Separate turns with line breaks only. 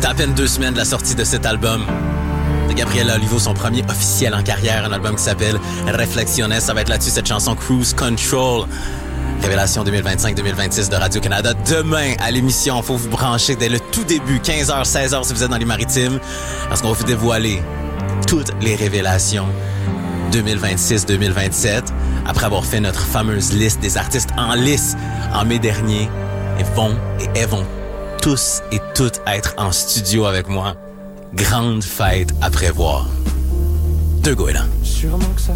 est à peine 2 semaines de la sortie de cet album. De Gabriela Olivo, son premier officiel en carrière, un album qui s'appelle Reflexiones. Ça va être là-dessus cette chanson Cruise Control. Révélation 2025-2026 de Radio-Canada. Demain, à l'émission, il faut vous brancher dès le tout début, 15h, 16h si vous êtes dans les maritimes, parce qu'on va vous dévoiler toutes les révélations 2026-2027, après avoir fait notre fameuse liste des artistes en lice en mai dernier. Elles vont tous et toutes être en studio avec moi. Grande fête à prévoir. Deux goélands.